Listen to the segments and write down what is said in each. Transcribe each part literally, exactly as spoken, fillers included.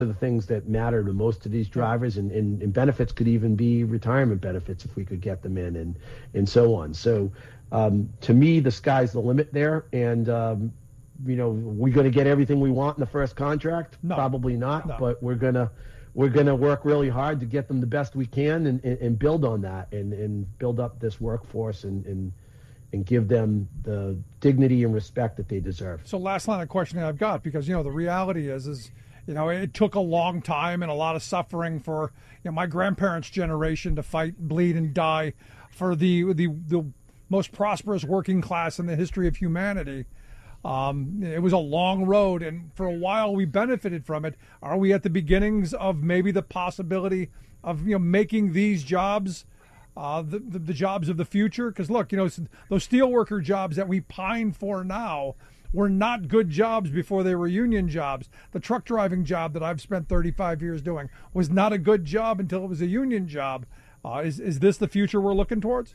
of the things that matter to most of these drivers, and, and, and benefits could even be retirement benefits if we could get them in, and and so on. So um, to me, the sky's the limit there. And um, you know, we're going to get everything we want in the first contract? No. Probably not. No. But we're gonna we're gonna work really hard to get them the best we can, and, and, and build on that, and, and build up this workforce, and, and and give them the dignity and respect that they deserve. So last line of questioning I've got, because you know the reality is is. You know, it took a long time and a lot of suffering for, you know, my grandparents' generation to fight, bleed, and die for the the, the most prosperous working class in the history of humanity. Um, it was a long road, and for a while we benefited from it. Are we at the beginnings of maybe the possibility of, you know, making these jobs uh, the, the the jobs of the future? Because look, you know, those steelworker jobs that we pine for now were not good jobs before they were union jobs. The truck driving job that I've spent thirty-five years doing was not a good job until it was a union job. Uh, is is this the future we're looking towards?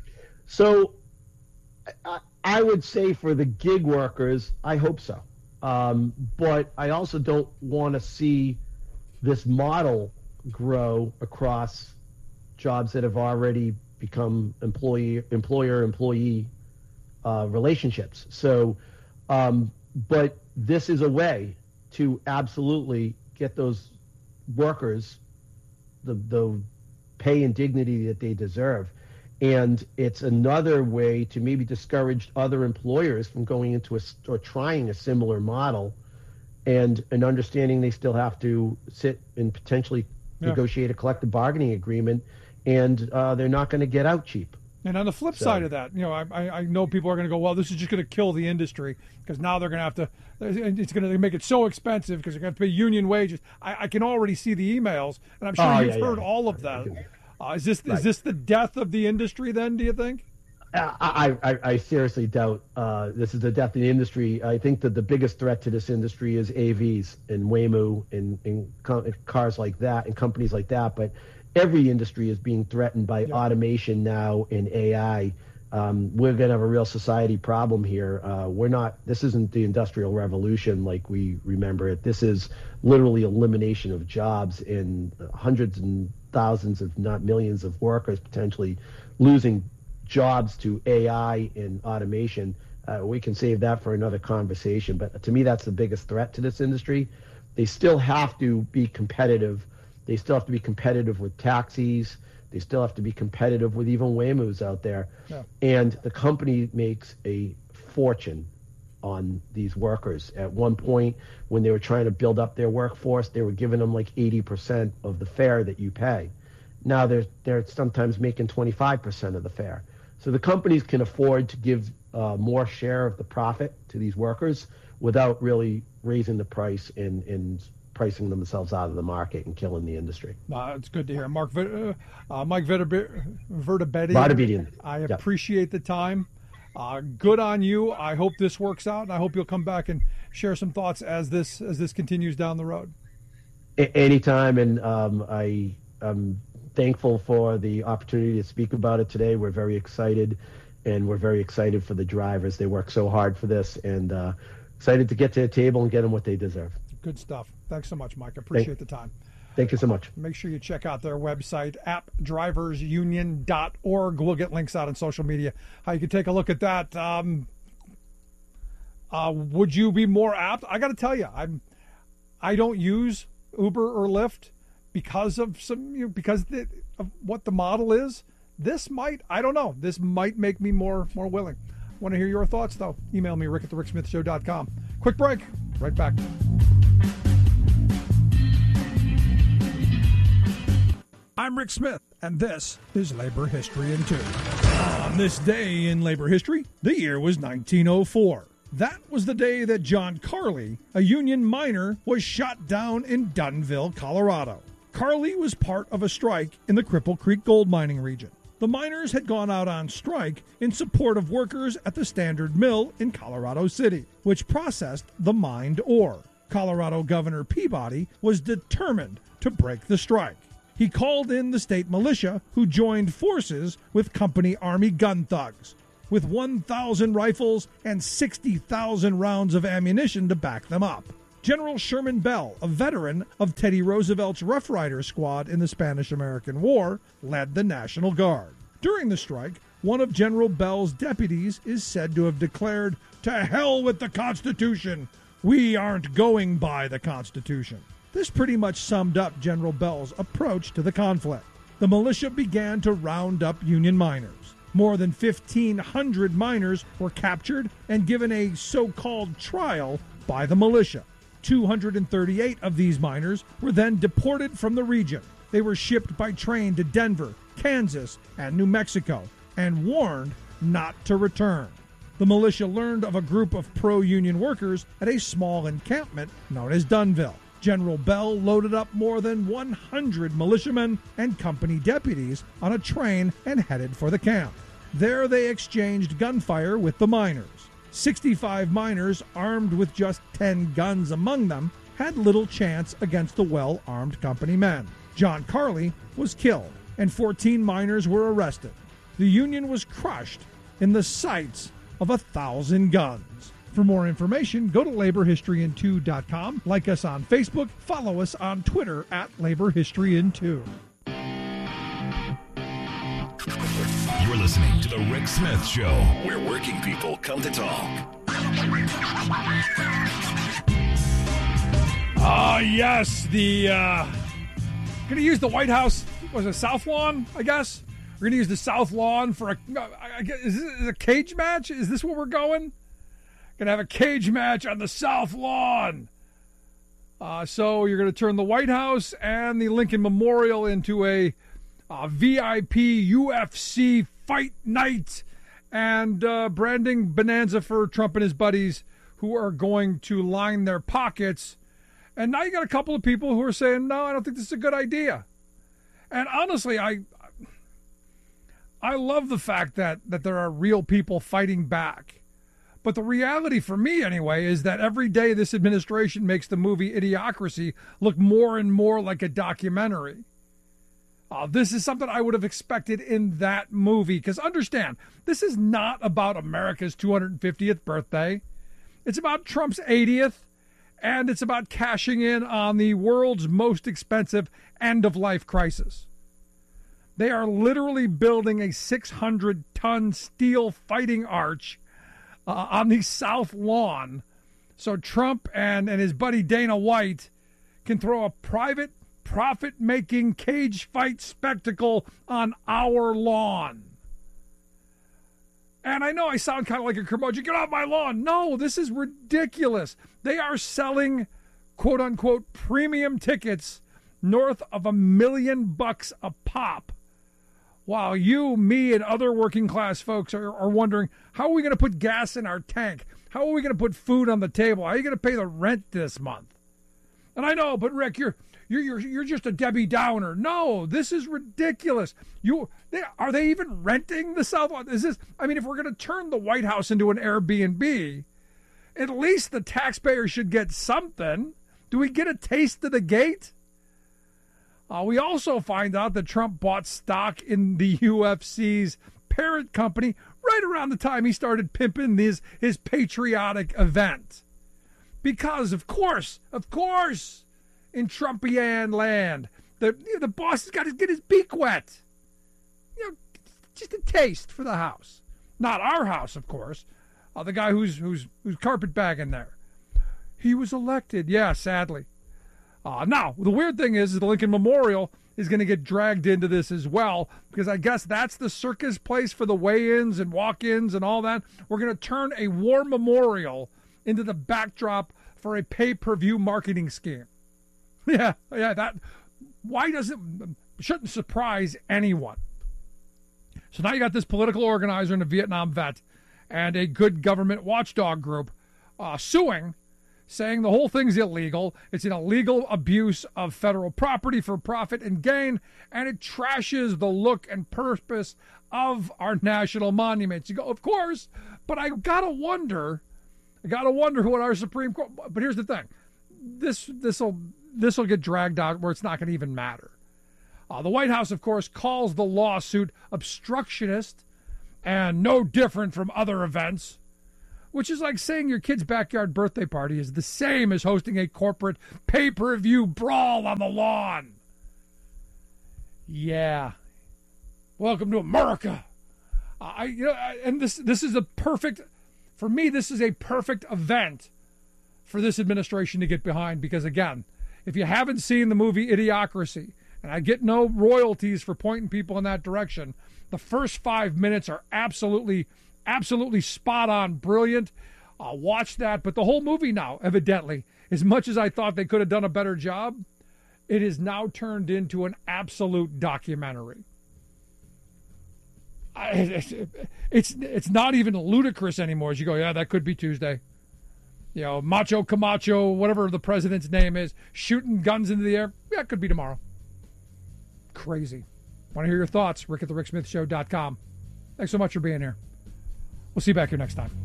So I, I would say for the gig workers, I hope so. Um, but I also don't want to see this model grow across jobs that have already become employee, employer-employee uh, relationships. So Um, but this is a way to absolutely get those workers the the pay and dignity that they deserve. And it's another way to maybe discourage other employers from going into a, or trying a similar model, and an understanding they still have to sit and potentially yeah. negotiate a collective bargaining agreement, and uh, they're not going to get out cheap. And on the flip so. side of that, you know, I, I know people are going to go, well, this is just going to kill the industry, because now they're going to have to, it's going to make it so expensive because they're going to have to pay union wages. I, I can already see the emails, and I'm sure oh, you've yeah, heard yeah. all of that. Uh, is this right. is this the death of the industry then, do you think? I, I, I seriously doubt uh, this is the death of the industry. I think that the biggest threat to this industry is A Vs and Waymo and, and cars like that and companies like that. But every industry is being threatened by yeah. automation now and A I. Um, we're going to have a real society problem here. Uh, we're not, this isn't the Industrial Revolution like we remember it. This is literally elimination of jobs, and hundreds and thousands, if not millions, of workers potentially losing jobs to A I and automation. Uh, we can save that for another conversation. But to me, that's the biggest threat to this industry. They still have to be competitive. They still have to be competitive with taxis. They still have to be competitive with even Waymos out there. Yeah. And the company makes a fortune on these workers. At one point, when they were trying to build up their workforce, they were giving them like eighty percent of the fare that you pay. Now they're, they're sometimes making twenty-five percent of the fare. So the companies can afford to give uh, more share of the profit to these workers without really raising the price and, and pricing themselves out of the market and killing the industry. Uh, it's good to hear. Mark, uh, uh, Mike Vertabedian, Vertabedian. I yep. appreciate the time. Uh, good on you. I hope this works out, and I hope you'll come back and share some thoughts as this as this continues down the road. A- anytime, and um, I, I'm thankful for the opportunity to speak about it today. We're very excited, and we're very excited for the drivers. They work so hard for this, and uh, excited to get to the table and get them what they deserve. Good stuff. Thanks so much, Mike. I appreciate Thank, the time. Thank you so much. Make sure you check out their website, app drivers union dot org. We'll get links out on social media how you can take a look at that. Um, uh, would you be more apt? I got to tell you, I'm. I don't use Uber or Lyft because of some you know, because the, of what the model is. This might, I don't know. This might make me more more willing. Want to hear your thoughts though? Email me, Rick at the Rick Smith Show dot com. Quick break. Right back. I'm Rick Smith, and this is Labor History in Two. On this day in labor history, the year was nineteen oh four. That was the day that John Carley, a union miner, was shot down in Dunville, Colorado. Carley was part of a strike in the Cripple Creek gold mining region. The miners had gone out on strike in support of workers at the Standard Mill in Colorado City, which processed the mined ore. Colorado Governor Peabody was determined to break the strike. He called in the state militia, who joined forces with company Army gun thugs, with one thousand rifles and sixty thousand rounds of ammunition to back them up. General Sherman Bell, a veteran of Teddy Roosevelt's Rough Rider Squad in the Spanish-American War, led the National Guard. During the strike, one of General Bell's deputies is said to have declared, "To hell with the Constitution! We aren't going by the Constitution." This pretty much summed up General Bell's approach to the conflict. The militia began to round up Union miners. More than fifteen hundred miners were captured and given a so-called trial by the militia. two hundred thirty-eight of these miners were then deported from the region. They were shipped by train to Denver, Kansas, and New Mexico, and warned not to return. The militia learned of a group of pro-union workers at a small encampment known as Dunville. General Bell loaded up more than one hundred militiamen and company deputies on a train and headed for the camp. There they exchanged gunfire with the miners. sixty-five miners, armed with just ten guns among them, had little chance against the well-armed company men. John Carley was killed, and fourteen miners were arrested. The Union was crushed in the sights of a thousand guns. For more information, go to labor history in two dot com, like us on Facebook, follow us on Twitter at labor history in two. You're listening to The Rick Smith Show, where working people come to talk. Ah, uh, yes, the, uh, going to use the White House, was it South Lawn, I guess? We're going to use the South Lawn for a, I guess, is this a cage match? Is this where we're going? Going to have a cage match on the South Lawn. Uh, so you're going to turn the White House and the Lincoln Memorial into a uh, V I P U F C fight night and uh, branding bonanza for Trump and his buddies who are going to line their pockets. And now you got a couple of people who are saying, no, I don't think this is a good idea. And honestly, I I love the fact that, that there are real people fighting back. But the reality for me, anyway, is that every day this administration makes the movie Idiocracy look more and more like a documentary. Uh, this is something I would have expected in that movie. Because understand, this is not about America's two hundred fiftieth birthday. It's about Trump's eightieth. And it's about cashing in on the world's most expensive end-of-life crisis. They are literally building a six hundred ton steel fighting arch uh, on the South Lawn so Trump and, and his buddy Dana White can throw a private, profit-making cage fight spectacle on our lawn. And I know I sound kind of like a curmudgeon. Get off my lawn. No, this is ridiculous. They are selling, quote-unquote, premium tickets north of a million bucks a pop. While you, me, and other working-class folks are, are wondering, how are we going to put gas in our tank? How are we going to put food on the table? How are you going to pay the rent this month? And I know, but Rick, you're you're you're, you're just a Debbie Downer. No, this is ridiculous. You they, are they even renting the South Lawn? Is this? I mean, if we're going to turn the White House into an Airbnb, at least the taxpayer should get something. Do we get a taste of the gate? Uh, we also find out that Trump bought stock in the U F C's parent company right around the time he started pimping his, his patriotic event. Because, of course, of course, in Trumpian land, the, the boss has got to get his beak wet. You know, just a taste for the house. Not our house, of course. Uh, the guy who's, who's, who's carpetbagging there. He was elected, yeah, sadly. Uh, now, the weird thing is, is the Lincoln Memorial is going to get dragged into this as well, because I guess that's the circus place for the weigh-ins and walk-ins and all that. We're going to turn a war memorial into the backdrop for a pay-per-view marketing scheme. Yeah, yeah, that, why does it, shouldn't surprise anyone. So now you got this political organizer and a Vietnam vet and a good government watchdog group uh, suing, saying the whole thing's illegal. It's an illegal abuse of federal property for profit and gain, and it trashes the look and purpose of our national monuments. You go, of course, but I gotta wonder, I gotta wonder what our Supreme Court. But here's the thing: this this'll this'll get dragged out where it's not going to even matter. Uh, the White House, of course, calls the lawsuit obstructionist and no different from other events. which is like saying your kid's backyard birthday party is the same as hosting a corporate pay-per-view brawl on the lawn. Yeah. Welcome to America. I, you know, and this this is a perfect, for me, this is a perfect event for this administration to get behind, because, again, if you haven't seen the movie Idiocracy, and I get no royalties for pointing people in that direction, the first five minutes are absolutely, absolutely spot on, brilliant. I'll watch that. But the whole movie now, evidently, as much as I thought they could have done a better job, it is now turned into an absolute documentary. I, it's, it's it's not even ludicrous anymore. As you go, yeah, that could be Tuesday. You know, Macho Camacho, whatever the president's name is, shooting guns into the air. Yeah, it could be tomorrow. Crazy. Want to hear your thoughts? Rick at the Rick Smith Show dot com. Thanks so much for being here. We'll see you back here next time.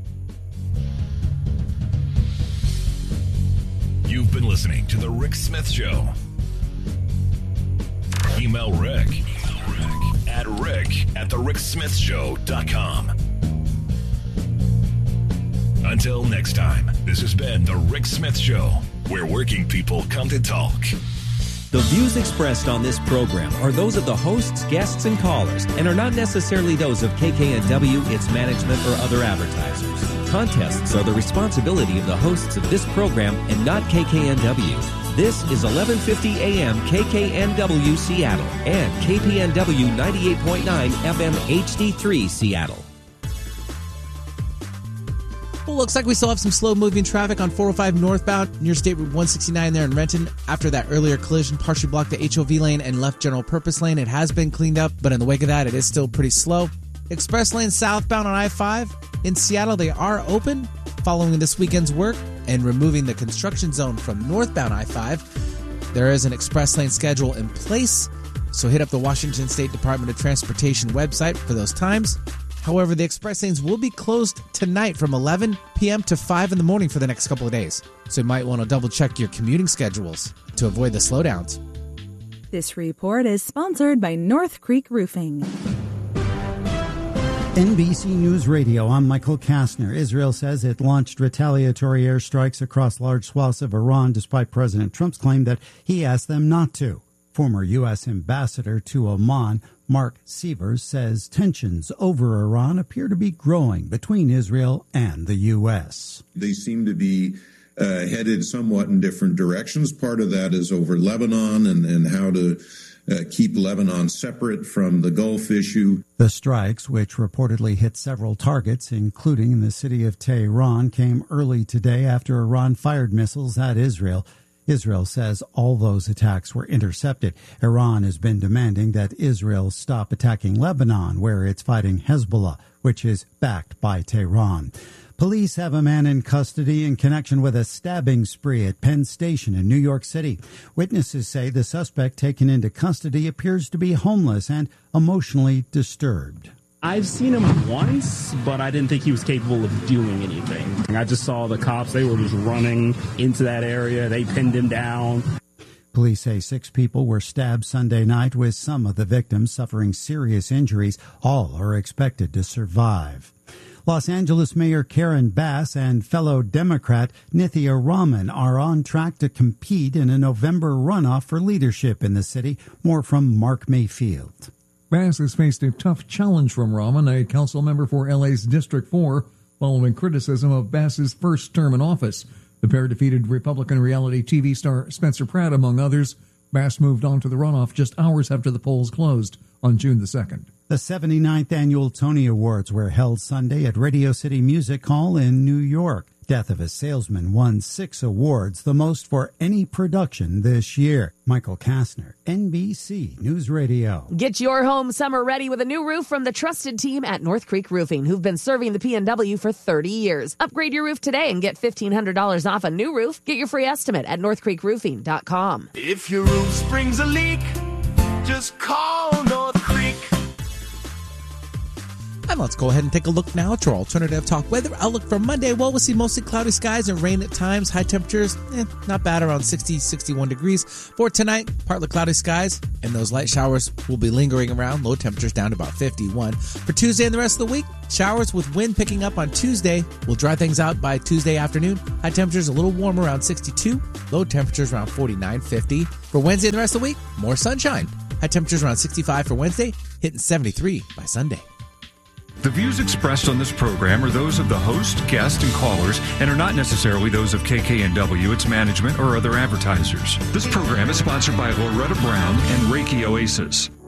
You've been listening to The Rick Smith Show. Email Rick, Email Rick at Rick at the Rick Smith Show dot com. Until next time, this has been The Rick Smith Show, where working people come to talk. The views expressed on this program are those of the hosts, guests, and callers, and are not necessarily those of K K N W, its management, or other advertisers. Contests are the responsibility of the hosts of this program and not K K N W. This is eleven fifty A M K K N W Seattle and K P N W ninety-eight point nine F M H D three Seattle. Well, looks like we still have some slow-moving traffic on four oh five northbound near State Route one sixty-nine there in Renton. After that earlier collision, partially blocked the H O V lane and left general purpose lane. It has been cleaned up, but in the wake of that, it is still pretty slow. Express lane southbound on I five in Seattle, they are open following this weekend's work and removing the construction zone from northbound I five. There is an express lane schedule in place, so hit up the Washington State Department of Transportation website for those times. However, the express lanes will be closed tonight from eleven p.m. to five in the morning for the next couple of days. So you might want to double check your commuting schedules to avoid the slowdowns. This report is sponsored by North Creek Roofing. N B C News Radio, I'm Michael Kastner. Israel says it launched retaliatory airstrikes across large swaths of Iran despite President Trump's claim that he asked them not to. Former U S ambassador to Oman, Mark Sievers, says tensions over Iran appear to be growing between Israel and the U S. They seem to be uh, headed somewhat in different directions. Part of that is over Lebanon and, and how to uh, keep Lebanon separate from the Gulf issue. The strikes, which reportedly hit several targets, including in the city of Tehran, came early today after Iran fired missiles at Israel. Israel says all those attacks were intercepted. Iran has been demanding that Israel stop attacking Lebanon, where it's fighting Hezbollah, which is backed by Tehran. Police have a man in custody in connection with a stabbing spree at Penn Station in New York City. Witnesses say the suspect taken into custody appears to be homeless and emotionally disturbed. I've seen him once, but I didn't think he was capable of doing anything. I just saw the cops. They were just running into that area. They pinned him down. Police say six people were stabbed Sunday night, with some of the victims suffering serious injuries. All are expected to survive. Los Angeles Mayor Karen Bass and fellow Democrat Nithya Raman are on track to compete in a November runoff for leadership in the city. More from Mark Mayfield. Bass has faced a tough challenge from Raman, a council member for L A's District four, following criticism of Bass's first term in office. The pair defeated Republican reality T V star Spencer Pratt, among others. Bass moved on to the runoff just hours after the polls closed on June the second. The seventy-ninth Annual Tony Awards were held Sunday at Radio City Music Hall in New York. Death of a Salesman won six awards, the most for any production this year. Michael Kastner, N B C News Radio. Get your home summer ready with a new roof from the trusted team at North Creek Roofing, who've been serving the P N W for thirty years. Upgrade your roof today and get fifteen hundred dollars off a new roof. Get your free estimate at north creek roofing dot com. If your roof springs a leak, just call North Creek. And let's go ahead and take a look now at your alternative talk weather outlook for Monday. Well, we'll see mostly cloudy skies and rain at times. High temperatures, eh, not bad, around sixty, sixty-one degrees. For tonight, partly cloudy skies, and those light showers will be lingering around. Low temperatures down to about fifty-one. For Tuesday and the rest of the week, showers with wind picking up on Tuesday will dry things out by Tuesday afternoon. High temperatures a little warmer, around sixty-two. Low temperatures around forty-nine, fifty. For Wednesday and the rest of the week, more sunshine. High temperatures around sixty-five for Wednesday, hitting seventy-three by Sunday. The views expressed on this program are those of the host, guests, and callers and are not necessarily those of K K N W, its management, or other advertisers. This program is sponsored by Loretta Brown and Reiki Oasis.